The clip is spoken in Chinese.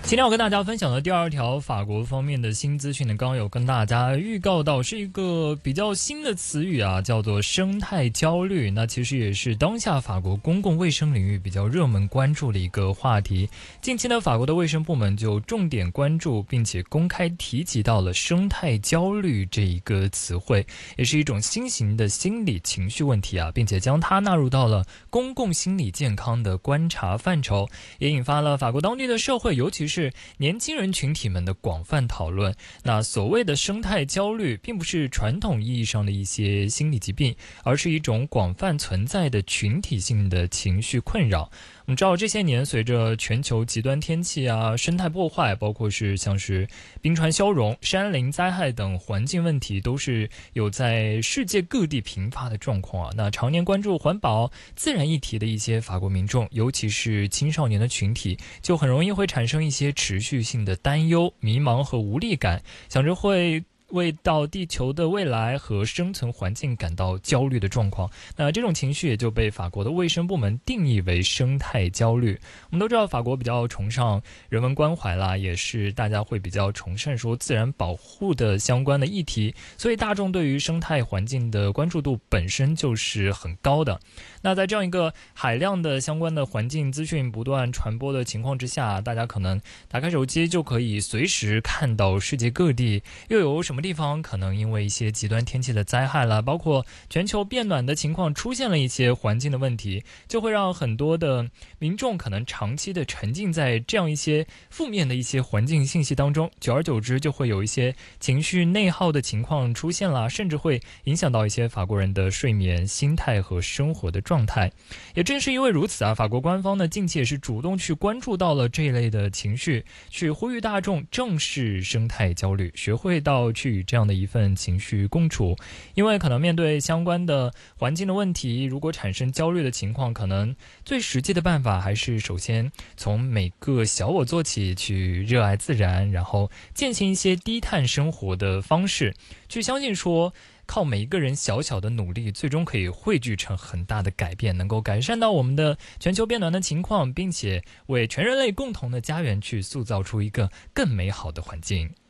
今天我跟大家分享的第二条法国方面的新资讯呢，刚刚有跟大家预告到是一个比较新的词语啊，叫做生态焦虑。那其实也是当下法国公共卫生领域比较热门关注的一个话题。近期呢，法国的卫生部门就重点关注并且公开提及到了生态焦虑这一个词汇，也是一种新型的心理情绪问题啊，并且将它纳入到了公共心理健康的观察范畴，也引发了法国当地的社会，尤其是年轻人群体们的广泛讨论。那所谓的生态焦虑并不是传统意义上的一些心理疾病，而是一种广泛存在的群体性的情绪困扰。我们知道这些年随着全球极端天气啊、生态破坏，包括是像是冰川消融、山林灾害等环境问题，都是有在世界各地频发的状况啊。那常年关注环保、自然议题的一些法国民众，尤其是青少年的群体，就很容易会产生一些持续性的担忧、迷茫和无力感，想着会为到地球的未来和生存环境感到焦虑的状况。那这种情绪也就被法国的卫生部门定义为生态焦虑。我们都知道法国比较崇尚人文关怀啦，也是大家会比较崇尚说自然保护的相关的议题，所以大众对于生态环境的关注度本身就是很高的。那在这样一个海量的相关的环境资讯不断传播的情况之下，大家可能打开手机就可以随时看到世界各地又有什么地方可能因为一些极端天气的灾害啦，包括全球变暖的情况出现了一些环境的问题，就会让很多的民众可能长期的沉浸在这样一些负面的一些环境信息当中，久而久之就会有一些情绪内耗的情况出现啦，甚至会影响到一些法国人的睡眠、心态和生活的状态。也正是因为如此啊，法国官方呢近期也是主动去关注到了这一类的情绪，去呼吁大众正视生态焦虑，学会到去与这样的一份情绪共处。因为可能面对相关的环境的问题，如果产生焦虑的情况，可能最实际的办法还是首先从每个小我做起，去热爱自然，然后践行一些低碳生活的方式，去相信说靠每一个人小小的努力，最终可以汇聚成很大的改变，能够改善到我们的全球变暖的情况，并且为全人类共同的家园去塑造出一个更美好的环境。